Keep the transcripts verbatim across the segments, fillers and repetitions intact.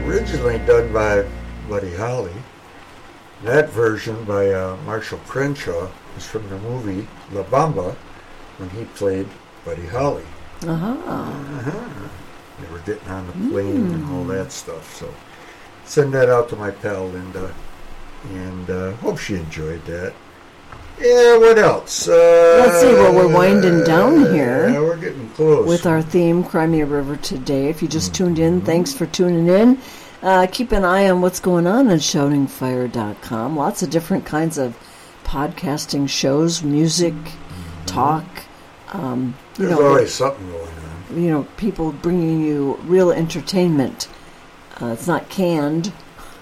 originally done by Buddy Holly. That version by uh, Marshall Crenshaw is from the movie La Bamba when he played Buddy Holly. Uh-huh. Uh-huh. They were getting on the plane mm. and all that stuff. So send that out to my pal Linda, and uh, hope she enjoyed that. Yeah, what else? Uh, Let's see, well, we're winding down here. Yeah, we're getting close. With our theme, Crimea River Today. If you just mm-hmm. tuned in, thanks for tuning in. Uh, keep an eye on what's going on at shouting fire dot com. Lots of different kinds of podcasting shows, music, mm-hmm. talk. Um, you There's know, always something going on. You know, people bringing you real entertainment. Uh, it's not canned.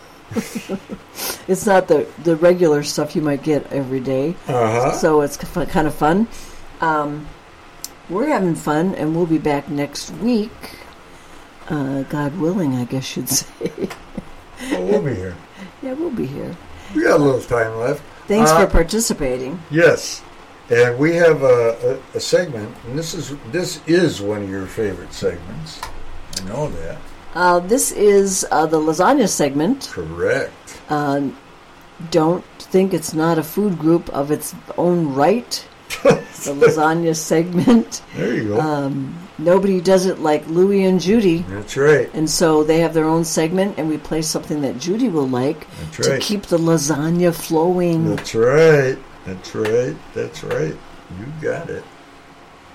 It's not the, the regular stuff you might get every day. Uh-huh. So it's kind of fun. Um, we're having fun, and we'll be back next week. Uh, God willing, I guess you'd say. Well, we'll be here. Yeah, we'll be here. We got a little time left. Thanks uh, for participating. Yes. And we have a, a, a segment, and this is this is one of your favorite segments. I know that. Uh, this is uh, the lasagna segment. Correct. Uh, don't think it's not a food group of its own right. The lasagna segment. There you go. Um, nobody does it like Louie and Judy. That's right. And so they have their own segment, and we play something that Judy will like That's right. to keep the lasagna flowing. That's right. That's right. That's right. You got it.